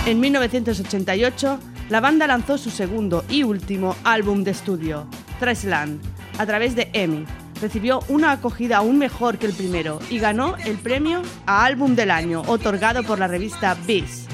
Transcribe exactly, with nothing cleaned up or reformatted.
En mil novecientos ochenta y ocho, la banda lanzó su segundo y último álbum de estudio, Threshold, a través de E M I. Recibió una acogida aún mejor que el primero y ganó el premio a Álbum del Año, otorgado por la revista Vice.